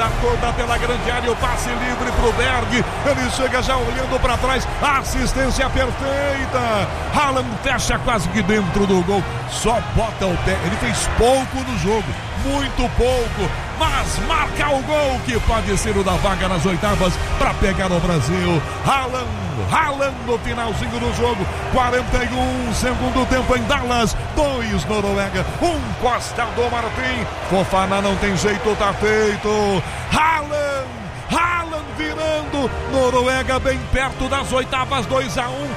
jogada toda pela grande área, o passe livre pro Berg, ele chega já olhando para trás, assistência perfeita, Haaland fecha quase que dentro do gol, só bota o pé, ele fez pouco no jogo, muito pouco, mas marca o gol que pode ser o da vaga nas oitavas para pegar o Brasil. Haaland no finalzinho do jogo, 41, segundo tempo em Dallas, 2 Noruega, 1 Costa do Marfim. Fofana não tem jeito, tá feito. Haaland virando, Noruega bem perto das oitavas, 2-1,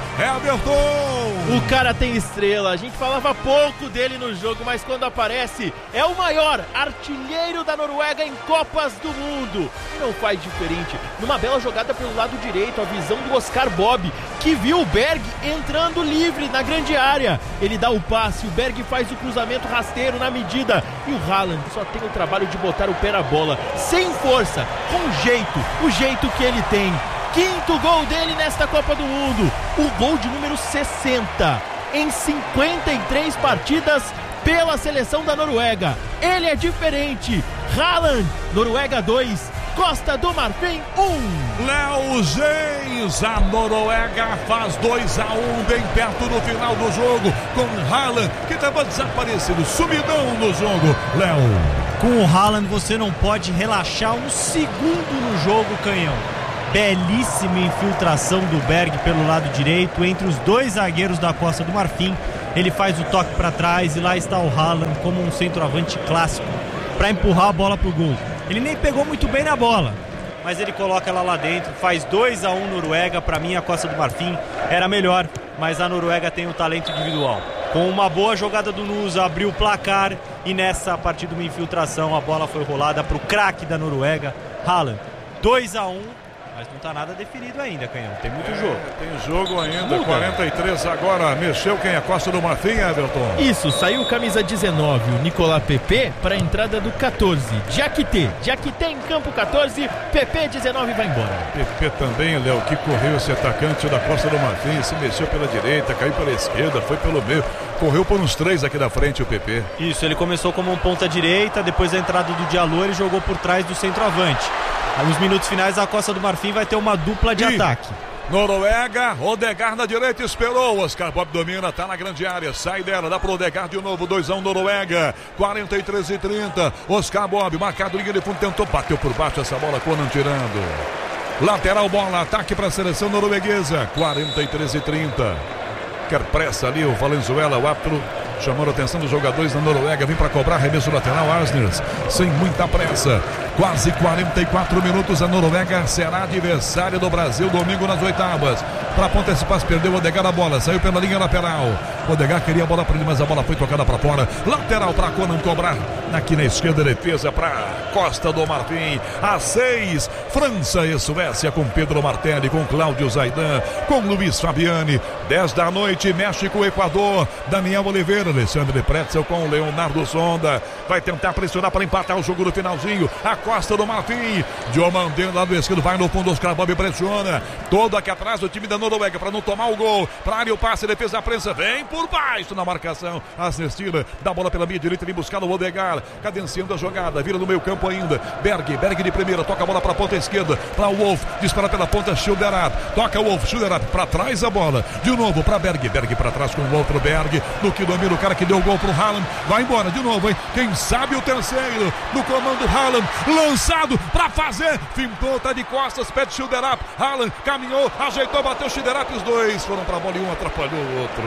Everton. O cara tem estrela, a gente falava pouco dele no jogo, mas quando aparece, é o maior artilheiro da Noruega em Copas do Mundo. E não faz diferente, numa bela jogada pelo lado direito, a visão do Oscar Bob, que viu o Berg entrando livre na grande área. Ele dá o passe, o Berg faz o cruzamento rasteiro na medida, e o Haaland só tem o trabalho de botar o pé na bola, sem força, com jeito, o jeito que ele tem. Quinto gol dele nesta Copa do Mundo, o gol de número 60 em 53 partidas pela seleção da Noruega. Ele é diferente. Haaland, Noruega 2, Costa do Marfim 1. Léo Geis, a Noruega faz 2-1 bem perto do final do jogo, com Haaland que estava desaparecido, sumidão no jogo. Léo, com o Haaland você não pode relaxar um segundo no jogo, canhão. Belíssima infiltração do Berg pelo lado direito entre os dois zagueiros da Costa do Marfim. Ele faz o toque para trás e lá está o Haaland como um centroavante clássico para empurrar a bola pro gol. Ele nem pegou muito bem na bola, mas ele coloca ela lá dentro, faz 2-1 Noruega. Para mim a Costa do Marfim era melhor, mas a Noruega tem um talento individual. Com uma boa jogada do Nusa, abriu o placar e nessa, a partir de uma infiltração, a bola foi rolada pro craque da Noruega, Haaland. 2-1. Mas não tá nada definido ainda, canhão. Tem muito jogo. Tem jogo ainda. 43 agora. Mexeu quem? A Costa do Marfim, Everton? Isso, saiu camisa 19, o Nicolas Pepe, para a entrada do 14. Diakité em campo 14, Pepe 19 vai embora. Pepe também, Léo, que correu esse atacante da Costa do Marfim. Se mexeu pela direita, caiu pela esquerda, foi pelo meio. Correu por uns 3 aqui da frente o Pepe. Isso, ele começou como um ponta direita, depois da entrada do Diallo ele jogou por trás do centroavante. Nos minutos finais a Costa do Marfim vai ter uma dupla de ataque. Noruega, Odegaard na direita, esperou, Oscar Bob domina, tá na grande área, sai dela, dá pro Odegaard de novo, 2-1 Noruega, 43-30, Oscar Bob, marcado, linha de fundo, tentou, bateu por baixo essa bola, Conan tirando. Lateral bola, ataque para a seleção norueguesa, 43-30. Quer pressa ali o Valenzuela, o árbitro chamando a atenção dos jogadores da Noruega, vem para cobrar arremesso lateral, Asners, sem muita pressa. Quase 44 minutos, a Noruega será adversária do Brasil domingo nas oitavas. Para Ponta Espaço, perdeu o Odegaard a bola, saiu pela linha lateral. O Odegaard queria a bola para ele, mas a bola foi tocada para fora. Lateral para Conan cobrar. Aqui na esquerda, defesa para Costa do Marfim. A 6, França e Suécia com Pedro Martelli, com Cláudio Zaidan, com Luiz Fabiani. 10 da noite, México, Equador. Daniel Oliveira, Alexandre Pretzel com Leonardo Sonda. Vai tentar pressionar para empatar o jogo no finalzinho. A Costa do Marfim, Diomandé do lado esquerdo, vai no fundo, Oscar Bob pressiona. Todo aqui atrás do time da Noruega para não tomar o gol. Para área o passe, defesa da prensa, vem por baixo na marcação. Asnestira, dá a bola pela minha direita, vem buscar o Odegaard, cadenciando a jogada, vira no meio campo ainda. Berg de primeira, toca a bola para a ponta esquerda, para o Wolf, dispara pela ponta, Schilderap, toca o Wolf, Schilderap para trás a bola, de novo para Berg para trás com o outro Berg, no que domina o cara que deu o gol pro Haaland, vai embora de novo, hein? Quem sabe o terceiro, no comando Haaland, lançado para fazer, fintou, tá de costas, pede Schilderap, Haaland caminhou, ajeitou, bateu Schilderap, os dois foram pra bola e um atrapalhou o outro.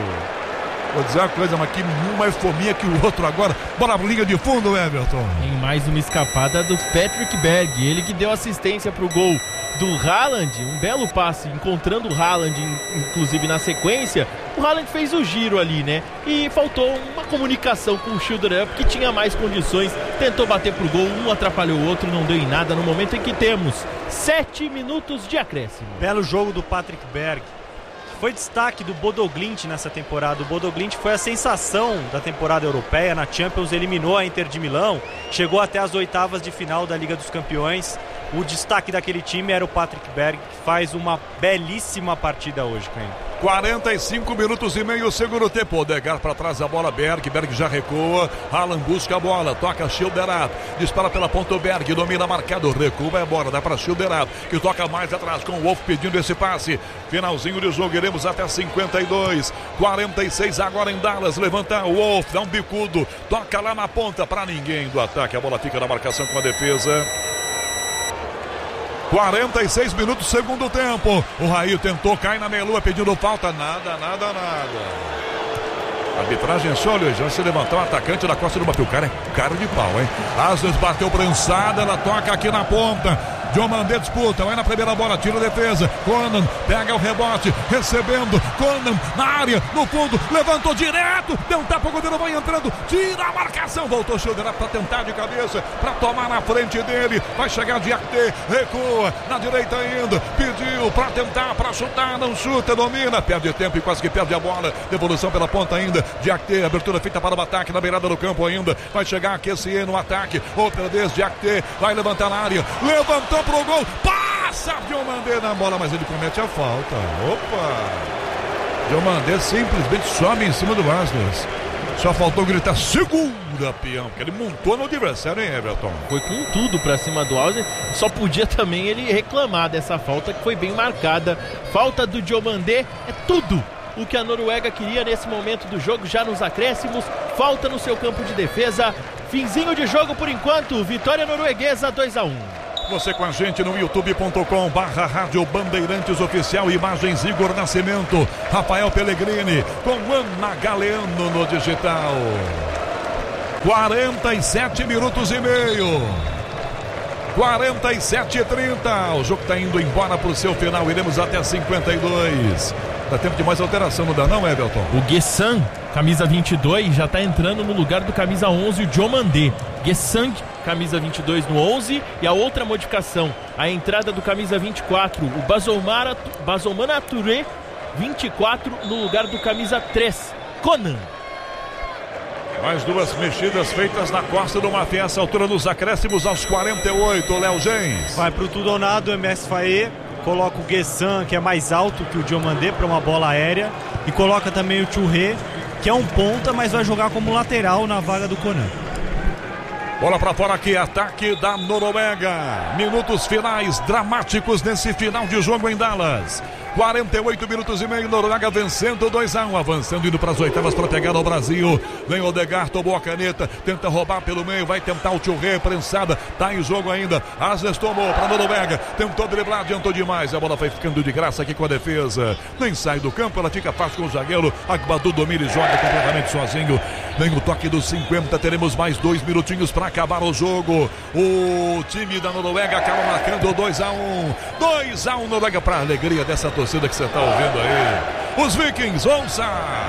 Vou dizer uma coisa, mas que um mais fominha que o outro agora. Bola na linha de fundo, Everton. Em mais uma escapada do Patrick Berg, ele que deu assistência pro gol do Haaland, um belo passe, encontrando o Haaland, inclusive na sequência. O Haaland fez o giro ali, né? E faltou uma comunicação com o Schilderup, que tinha mais condições, tentou bater pro gol, um atrapalhou o outro, não deu em nada no momento em que temos 7 minutos de acréscimo. Belo jogo do Patrick Berg. Foi destaque do Bodo Glimt nessa temporada. O Bodo Glimt foi a sensação da temporada europeia. Na Champions eliminou a Inter de Milão, chegou até as oitavas de final da Liga dos Campeões. O destaque daquele time era o Patrick Berg, que faz uma belíssima partida hoje, Caio. 45 minutos e meio, segundo tempo. Odegaard para trás, a bola, Berg já recua. Alan busca a bola, toca Schilderab, dispara pela ponta o Berg, domina marcado, recua, vai embora, dá para Schilderab, que toca mais atrás com o Wolf pedindo esse passe. Finalzinho de jogo, iremos até 52, 46 agora em Dallas. Levanta o Wolf, dá um bicudo, toca lá na ponta para ninguém do ataque. A bola fica na marcação com a defesa. 46 minutos, segundo tempo. O Raí tentou, cai na meia-lua pedindo falta. Nada. A arbitragem só, olha, já se levantou o atacante da Costa do Marfim. O cara é cara de pau, hein? Asnes bateu prensada, ela toca aqui na ponta. Diomandé disputa, vai na primeira bola, tira a defesa. Conan pega o rebote, recebendo. Conan na área, no fundo, levantou direto, deu um tapa, o goleiro vai entrando, tira a marcação, voltou Schilderab para tentar de cabeça, para tomar na frente dele. Vai chegar Diakité, recua, na direita ainda, pediu para tentar, para chutar, não chuta, domina, perde tempo e quase que perde a bola. Devolução pela ponta ainda, Diakité, abertura feita para o ataque, na beirada do campo ainda. Vai chegar Kessié no ataque, outra vez Diakité, vai levantar na área, levantou pro gol, passa Diomandé na bola, mas ele comete a falta. Opa! Diomandé simplesmente sobe em cima do Asnes. Só faltou gritar, segura, peão, porque ele montou no adversário, hein, Everton? Foi com tudo pra cima do Asnes, só podia também ele reclamar dessa falta que foi bem marcada. Falta do Diomandé é tudo o que a Noruega queria nesse momento do jogo, já nos acréscimos, falta no seu campo de defesa. Finzinho de jogo por enquanto, vitória norueguesa 2-1. Você com a gente no youtube.com/Rádio Bandeirantes Oficial, imagens Igor Nascimento, Rafael Pellegrini, com Ana Galeano no digital. 47 minutos e meio. 47:30. O jogo está indo embora para o seu final. Iremos até 52. Dá tempo de mais alteração, não dá não, Everton? O Guessant, camisa 22, já está entrando no lugar do camisa 11, o Diomandé. Guessant, camisa 22 no 11. E a outra modificação, a entrada do camisa 24, o Basomana Touré, 24, no lugar do camisa 3, Conan. Mais duas mexidas feitas na Costa do Marfim, essa altura nos acréscimos aos 48, Léo Gens. Vai pro tudo ou nada o MS Faé, coloca o Guessant, que é mais alto que o Diomandé para uma bola aérea, e coloca também o Touré, que é um ponta, mas vai jogar como lateral na vaga do Conan. Bola pra fora aqui, ataque da Noruega. Minutos finais dramáticos nesse final de jogo em Dallas. 48 minutos e meio, Noruega vencendo 2-1, avançando, indo para as oitavas para pegar o Brasil. Vem Odegaard, tomou a caneta, tenta roubar pelo meio, vai tentar o Touré, prensada, tá em jogo ainda. Asnes tomou para a Noruega, tentou driblar, adiantou demais, a bola foi ficando de graça aqui com a defesa. Nem sai do campo, ela fica fácil com o zagueiro. Agbadu domina e joga completamente sozinho. Vem o toque dos 50, teremos mais 2 minutinhos para acabar o jogo. O time da Noruega acaba marcando 2-1. 2-1 Noruega, para alegria dessa torcida que você está ouvindo aí. Os Vikings, ouça!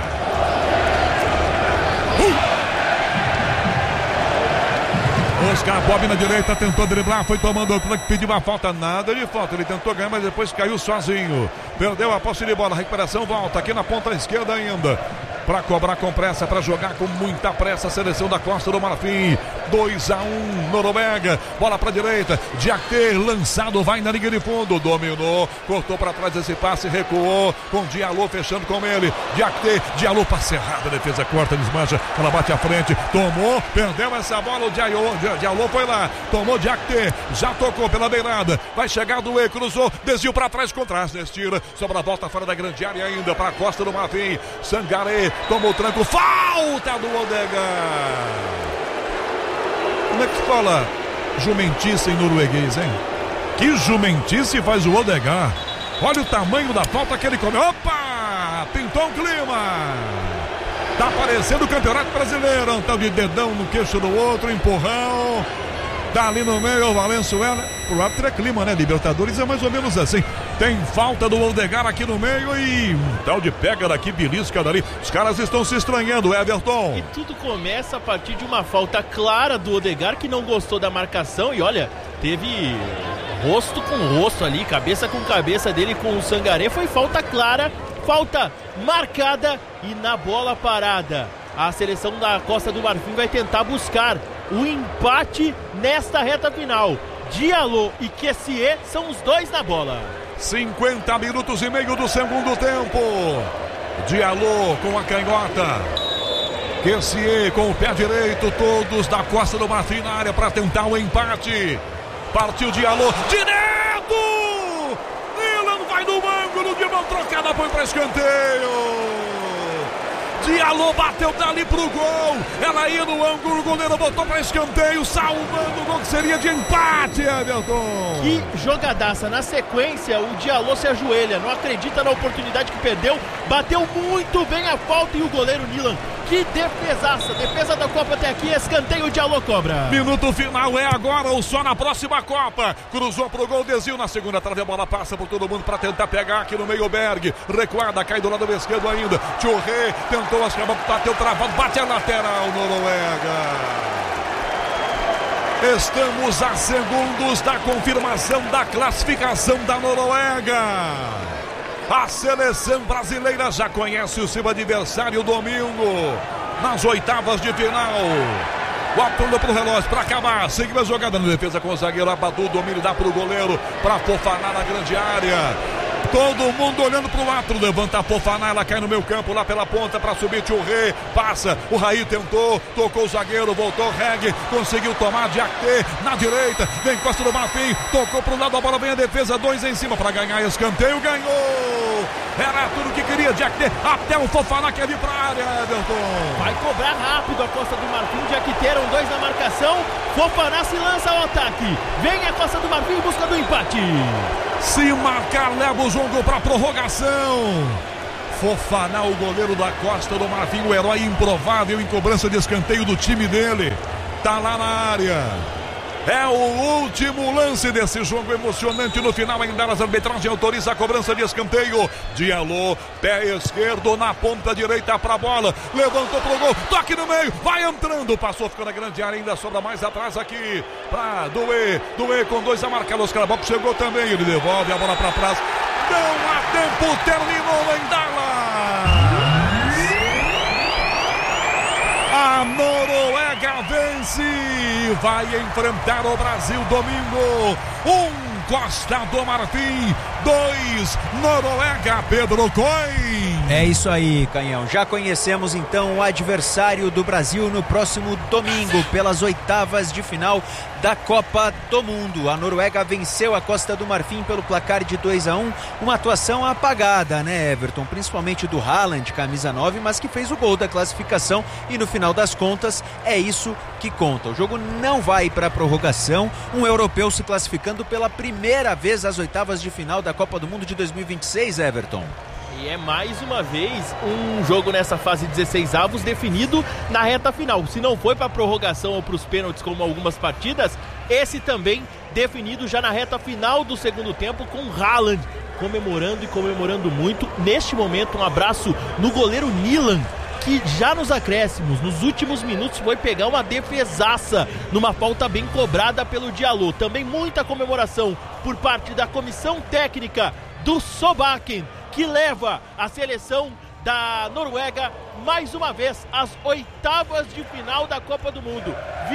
Oscar Bob na direita, tentou driblar, foi tomando outro, pediu uma falta, nada de falta, ele tentou ganhar, mas depois caiu sozinho, perdeu a posse de bola, recuperação, volta aqui na ponta esquerda ainda, para cobrar com pressa, para jogar com muita pressa, a seleção da Costa do Marfim. 2-1 Noruega, bola para direita, Diakité lançado, vai na linha de fundo, dominou, cortou para trás esse passe, recuou, com Diallo fechando com ele, Diakité, Diallo passe errado, a defesa corta, desmancha, ela bate à frente, tomou, perdeu essa bola, o Diallo foi lá, tomou Diakité, já tocou pela beirada, vai chegar do E, cruzou, desviou para trás, contra Asnes, tira, sobra a volta fora da grande área ainda, para a Costa do Marfim. Sangaré tomou o tranco, falta do Odegaard. Como é que fala jumentice em norueguês, hein? Que jumentice faz o Odegaard. Olha o tamanho da falta que ele comeu. Opa! Pintou um clima. Tá aparecendo o Campeonato Brasileiro. Um tal de dedão no queixo do outro, empurrão. Tá ali no meio o Valenzuela. Pro árbitro é clima, né? Libertadores é mais ou menos assim. Tem falta do Odegaard aqui no meio e um tal de pega daqui, belisca dali. Os caras estão se estranhando, Everton. E tudo começa a partir de uma falta clara do Odegaard, que não gostou da marcação. E olha, teve rosto com rosto ali, cabeça com cabeça dele com o Sangaré. Foi falta clara, falta marcada e na bola parada. A seleção da Costa do Marfim vai tentar buscar o empate nesta reta final. Diallo e Kessié são os dois na bola. 50 minutos e meio do segundo tempo. Diallo com a canhota. Kessié com o pé direito. Todos da Costa do Marfim na área para tentar o empate. Partiu Diallo. Direto! Nilan vai no ângulo de mão trocada. Foi para escanteio. Diallo bateu dali pro gol. Ela ia no ângulo, o goleiro botou para escanteio, salvando o gol que seria de empate, Everton. Que jogadaça. Na sequência, o Diallo se ajoelha, não acredita na oportunidade que perdeu, bateu muito bem a falta e o goleiro Nilan. Que defesaça, defesa da Copa até aqui, escanteio, o Diallo cobra. Minuto final é agora ou só na próxima Copa. Cruzou pro gol, desvio na segunda trave, a bola passa por todo mundo para tentar pegar aqui no meio. Berg, recuada, cai do lado esquerdo ainda. Thioret tentou as cabas, bateu travado, bate a lateral, Noruega. Estamos a segundos da confirmação da classificação da Noruega. A seleção brasileira já conhece o seu adversário domingo, nas oitavas de final. O apoio pro relógio para acabar. Seguiu a jogada na defesa com o zagueiro Abadu. Domínio dá pro goleiro para Fofana na grande área. Todo mundo olhando pro lado, levanta a Fofana, ela cai no meio campo, lá pela ponta para subir Thioret, passa, o Raí tentou, tocou o zagueiro, voltou Reg, conseguiu tomar Diakité na direita, vem Costa do Marfim, tocou pro lado, a bola vem a defesa, 2 em cima para ganhar escanteio, ganhou! Era tudo que queria Diakité, até o Fofana quer vir pra área, Everton. Vai cobrar rápido a Costa do Marfim, Diakité eram 2 na marcação, Fofana se lança ao ataque, vem a Costa do Marfim em busca do empate. Se marcar, leva o jogo para prorrogação. Fofana, o goleiro da Costa do Marfim, o herói improvável em cobrança de escanteio do time dele. Tá lá na área. É o último lance desse jogo emocionante. No final, ainda a arbitragem autoriza a cobrança de escanteio. Diallo, pé esquerdo na ponta direita para a bola. Levantou pro gol, toque no meio, vai entrando. Passou, ficou na grande área, ainda sobra mais atrás aqui para Doué. Doué com 2 a marcar. Os Carabocos chegou também, ele devolve a bola para trás. Não há tempo, terminou em Dallas. A Noruega vence, vai enfrentar o Brasil domingo. 1 Costa do Marfim, 2 Noruega, Pedro Coin. É isso aí, Canhão. Já conhecemos então o adversário do Brasil no próximo domingo, pelas oitavas de final da Copa do Mundo. A Noruega venceu a Costa do Marfim pelo placar de 2-1, uma atuação apagada, né, Everton? Principalmente do Haaland, camisa 9, mas que fez o gol da classificação e no final das contas é isso que conta. O jogo não vai para a prorrogação, um europeu se classificando pela primeira vez às oitavas de final da Copa do Mundo de 2026, Everton. E é mais uma vez um jogo nessa fase 16 avos definido na reta final. Se não foi para a prorrogação ou para os pênaltis como algumas partidas, esse também definido já na reta final do segundo tempo com Haaland comemorando e comemorando muito. Neste momento um abraço no goleiro Nilan, que já nos acréscimos, nos últimos minutos, foi pegar uma defesaça numa falta bem cobrada pelo Diallo. Também muita comemoração por parte da comissão técnica do Solbakken, que leva a seleção da Noruega mais uma vez às oitavas de final da Copa do Mundo.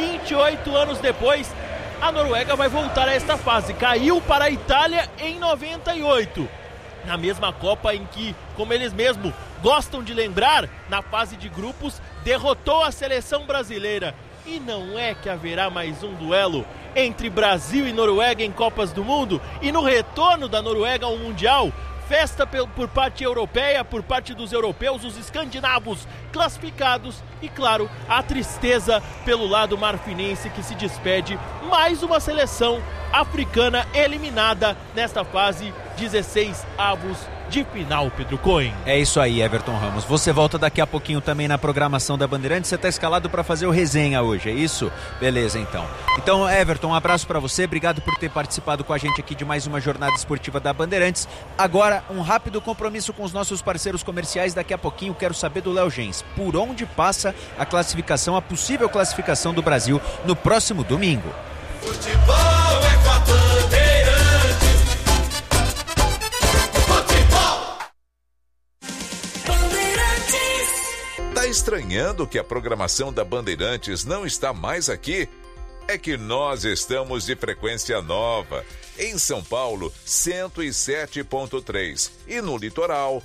28 anos depois, a Noruega vai voltar a esta fase. Caiu para a Itália em 98. Na mesma Copa em que, como eles mesmos gostam de lembrar, na fase de grupos, derrotou a seleção brasileira. E não é que haverá mais um duelo entre Brasil e Noruega em Copas do Mundo? E no retorno da Noruega ao Mundial, festa por parte europeia, por parte dos europeus, os escandinavos classificados e, claro, a tristeza pelo lado marfinense que se despede. Mais uma seleção africana eliminada nesta fase 16 avos de final, Pedro Coin. É isso aí, Everton Ramos. Você volta daqui a pouquinho também na programação da Bandeirantes. Você está escalado para fazer o resenha hoje, é isso? Beleza, então. Então, Everton, um abraço para você. Obrigado por ter participado com a gente aqui de mais uma jornada esportiva da Bandeirantes. Agora, um rápido compromisso com os nossos parceiros comerciais. Daqui a pouquinho quero saber do Léo Gens. Por onde passa a classificação, a possível classificação do Brasil no próximo domingo? Futebol é com a Bandeirantes. Futebol. Bandeirantes. Tá estranhando que a programação da Bandeirantes não está mais aqui? é que nós estamos de frequência nova. Em São Paulo, 107.3 e no litoral,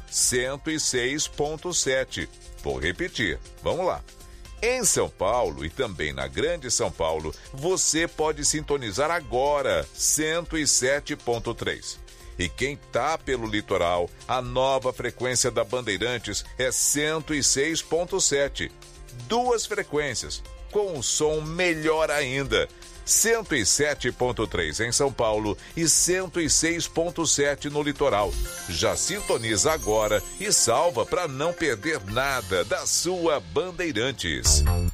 106.7. Vou repetir, vamos lá. Em São Paulo e também na Grande São Paulo, você pode sintonizar agora 107.3. E quem tá pelo litoral, a nova frequência da Bandeirantes é 106.7. 2 frequências, com um som melhor ainda. 107.3 em São Paulo e 106.7 no litoral. Já sintoniza agora e salva para não perder nada da sua Bandeirantes.